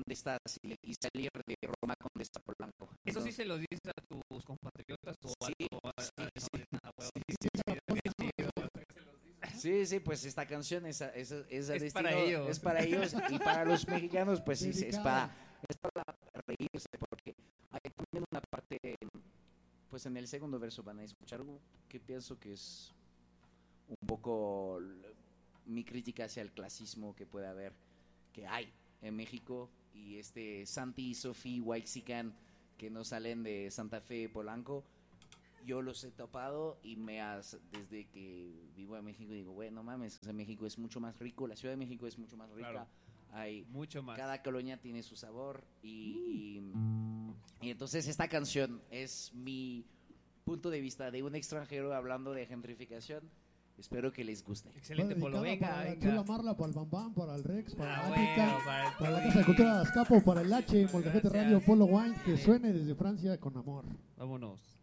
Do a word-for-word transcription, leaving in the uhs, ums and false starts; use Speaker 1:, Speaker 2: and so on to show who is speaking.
Speaker 1: dónde estás y, y salir de Roma Condesa Polanco.
Speaker 2: ¿Eso sí
Speaker 1: Entonces,
Speaker 2: se lo dices a tus compatriotas o a
Speaker 1: sí,
Speaker 2: tu... a-
Speaker 1: sí,
Speaker 2: a-
Speaker 1: sí,
Speaker 2: a- a- huevo?
Speaker 1: sí, sí, sí, sí, pues esta canción es, es, es,
Speaker 2: Es
Speaker 1: destino,
Speaker 2: para ellos.
Speaker 1: es para ellos y para los mexicanos pues sí, es
Speaker 3: Dedicada.
Speaker 1: para, es para reírse porque hay también una parte, pues en el segundo verso van a escuchar algo que pienso que es un poco l- mi crítica hacia el clasismo que puede haber, que hay en México, y este Santi, Sofi, Waxican que no salen de Santa Fe, Polanco. Yo los he topado y me has, desde que vivo en México digo, bueno, mames, o sea, México es mucho más rico, la Ciudad de México es mucho más rica,
Speaker 2: Claro.
Speaker 1: hay,
Speaker 2: Mucho más.
Speaker 1: cada colonia tiene su sabor y, y, y entonces esta canción es mi punto de vista de un extranjero hablando de gentrificación. Espero que les guste.
Speaker 2: Excelente,
Speaker 3: Va
Speaker 2: Polo.
Speaker 3: dedicada
Speaker 2: Venga,
Speaker 3: para la
Speaker 2: venga.
Speaker 3: Chula Marla, para el Bambam, para el Rex, para
Speaker 2: Ah,
Speaker 3: la África,
Speaker 2: bueno, para el
Speaker 3: para la
Speaker 2: Tony.
Speaker 3: Casa de Cultura de Azcapo, para el H, Molcajete
Speaker 2: Gracias.
Speaker 3: Radio, Polo Wine, que suene desde Francia con amor.
Speaker 2: Vámonos.